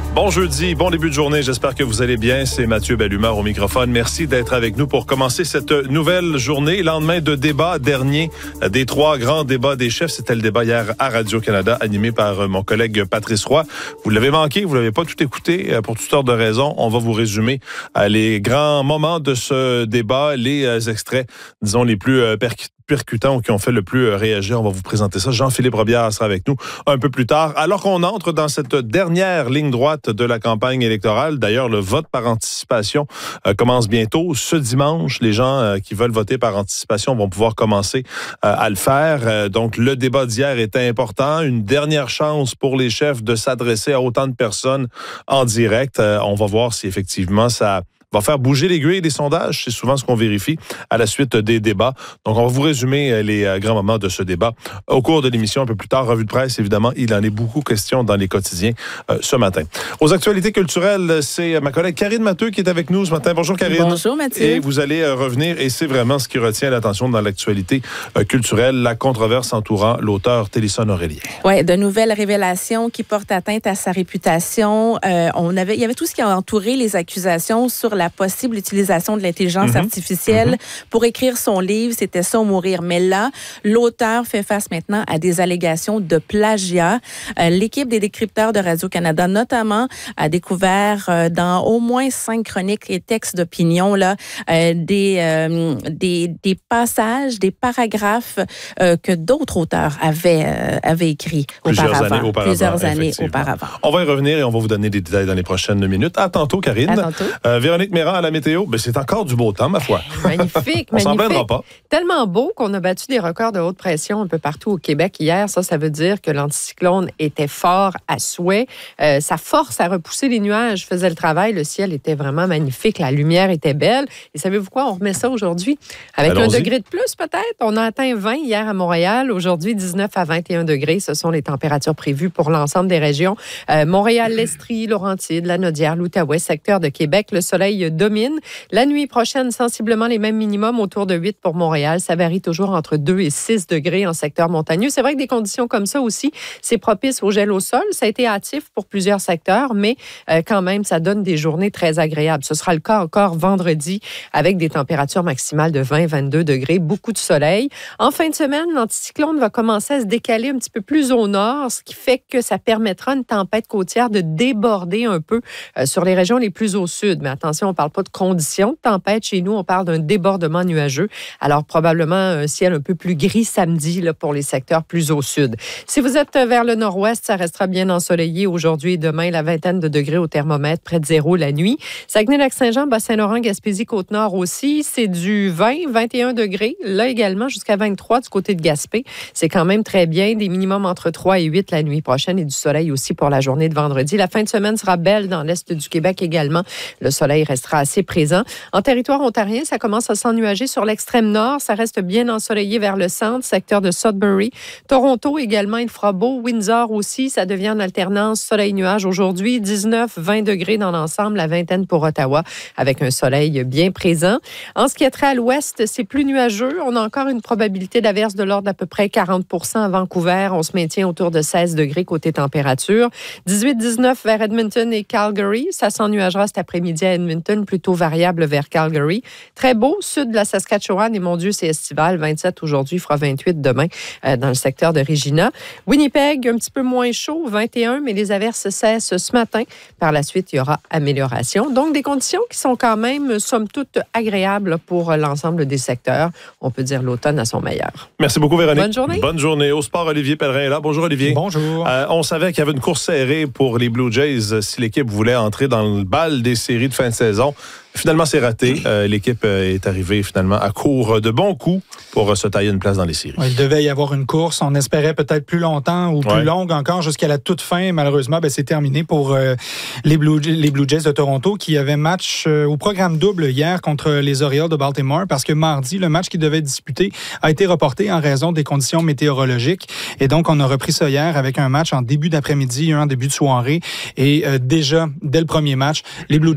Bon jeudi, bon début de journée. J'espère que vous allez bien. C'est Mathieu Bellumeur au microphone. Merci d'être avec nous pour commencer cette nouvelle journée. Lendemain de débat dernier des 3 grands débats des chefs. C'était le débat hier à Radio-Canada, animé par mon collègue Patrice Roy. Vous l'avez manqué, vous l'avez pas tout écouté pour toutes sortes de raisons. On va vous résumer les grands moments de ce débat, les extraits, disons, les plus percutants ou qui ont fait le plus réagir. On va vous présenter ça. Jean-Philippe Robillard sera avec nous un peu plus tard. Alors qu'on entre dans cette dernière ligne droite de la campagne électorale, d'ailleurs, le vote par anticipation commence bientôt. Ce dimanche, les gens qui veulent voter par anticipation vont pouvoir commencer à le faire. Donc, le débat d'hier était important. Une dernière chance pour les chefs de s'adresser à autant de personnes en direct. On va voir si effectivement ça va faire bouger l'aiguille des sondages. C'est souvent ce qu'on vérifie à la suite des débats. Donc, on va vous résumer les grands moments de ce débat au cours de l'émission un peu plus tard. Revue de presse, évidemment, il en est beaucoup question dans les quotidiens ce matin. Aux actualités culturelles, c'est ma collègue Karine Matteux qui est avec nous ce matin. Bonjour Karine. Bonjour Mathieu. Et vous allez revenir, et c'est vraiment ce qui retient l'attention dans l'actualité culturelle, la controverse entourant l'auteur Télisson Aurélien. Oui, de nouvelles révélations qui portent atteinte à sa réputation. Il y avait tout ce qui a entouré les accusations sur la possible utilisation de l'intelligence artificielle pour écrire son livre. C'était ça ou mourir. Mais là, l'auteur fait face maintenant à des allégations de plagiat. L'équipe des décrypteurs de Radio-Canada, notamment, a découvert dans au moins 5 chroniques et textes d'opinion là, des passages, des paragraphes que d'autres auteurs avaient écrits plusieurs années auparavant. On va y revenir et on va vous donner des détails dans les prochaines minutes. À tantôt, Karine. À tantôt. Véronique Méran à la météo, c'est encore du beau temps, ma foi. Magnifique, On s'en plaindra pas. Tellement beau qu'on a battu des records de haute pression un peu partout au Québec hier. Ça veut dire que l'anticyclone était fort à souhait. Sa force à repousser les nuages faisait le travail. Le ciel était vraiment magnifique. La lumière était belle. Et savez-vous quoi? On remet ça aujourd'hui avec Allons-y. 1 degré de plus, peut-être. On a atteint 20 hier à Montréal. Aujourd'hui, 19 à 21 degrés. Ce sont les températures prévues pour l'ensemble des régions. Montréal, l'Estrie, Laurentides, la Naudière, l'Outaouais, secteur de Québec. Le soleil domine. La nuit prochaine, sensiblement les mêmes minimums, autour de 8 pour Montréal. Ça varie toujours entre 2 et 6 degrés en secteur montagneux. C'est vrai que des conditions comme ça aussi, c'est propice au gel au sol. Ça a été hâtif pour plusieurs secteurs, mais quand même, ça donne des journées très agréables. Ce sera le cas encore vendredi avec des températures maximales de 20-22 degrés, beaucoup de soleil. En fin de semaine, l'anticyclone va commencer à se décaler un petit peu plus au nord, ce qui fait que ça permettra à une tempête côtière de déborder un peu sur les régions les plus au sud. Mais attention, on ne parle pas de conditions de tempête. Chez nous, on parle d'un débordement nuageux. Alors, probablement un ciel un peu plus gris samedi là, pour les secteurs plus au sud. Si vous êtes vers le nord-ouest, ça restera bien ensoleillé aujourd'hui et demain, la vingtaine de degrés au thermomètre, près de 0 la nuit. Saguenay-Lac-Saint-Jean, Bas-Saint-Laurent, Gaspésie, Côte-Nord aussi, c'est du 20-21 degrés. Là également, jusqu'à 23 du côté de Gaspé. C'est quand même très bien. Des minimums entre 3 et 8 la nuit prochaine et du soleil aussi pour la journée de vendredi. La fin de semaine sera belle dans l'est du Québec également. Le soleil restera assez présent. En territoire ontarien, ça commence à s'ennuager sur l'extrême nord. Ça reste bien ensoleillé vers le centre, secteur de Sudbury. Toronto également, il fera beau. Windsor aussi, ça devient en alternance soleil-nuage aujourd'hui. 19-20 degrés dans l'ensemble, la vingtaine pour Ottawa, avec un soleil bien présent. En ce qui est trait à l'ouest, c'est plus nuageux. On a encore une probabilité d'averse de l'ordre d'à peu près 40 % à Vancouver. On se maintient autour de 16 degrés côté température. 18-19 vers Edmonton et Calgary. Ça s'ennuagera cet après-midi à Edmonton, plutôt variable vers Calgary. Très beau, sud de la Saskatchewan, et mon Dieu, c'est estival. 27 aujourd'hui, fera 28 demain dans le secteur de Regina. Winnipeg, un petit peu moins chaud, 21, mais les averses cessent ce matin. Par la suite, il y aura amélioration. Donc, des conditions qui sont quand même, somme toute, agréables pour l'ensemble des secteurs. On peut dire l'automne à son meilleur. Merci beaucoup, Véronique. Bonne journée. Bonne journée. Au sport, Olivier Pellerin est là. Bonjour, Olivier. Bonjour. On savait qu'il y avait une course serrée pour les Blue Jays si l'équipe voulait entrer dans le bal des séries de fin de saison. Finalement, c'est raté. L'équipe est arrivée finalement à court de bons coups pour se tailler une place dans les séries. Il devait y avoir une course. On espérait peut-être plus longtemps ou plus longue encore jusqu'à la toute fin. Malheureusement, c'est terminé pour les Blue Jays de Toronto qui avaient match au programme double hier contre les Orioles de Baltimore parce que mardi, le match qu'ils devaient disputer a été reporté en raison des conditions météorologiques. Et donc, on a repris ça hier avec un match en début d'après-midi, un en début de soirée. Et déjà, dès le premier match, les Blue